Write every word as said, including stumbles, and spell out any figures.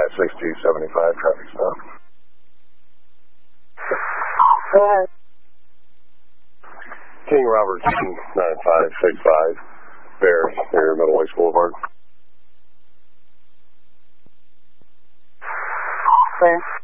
sixty seventy-five traffic stop. Go ahead. King Robert nine five six five, Bears, near Middle Lakes Boulevard. Clear.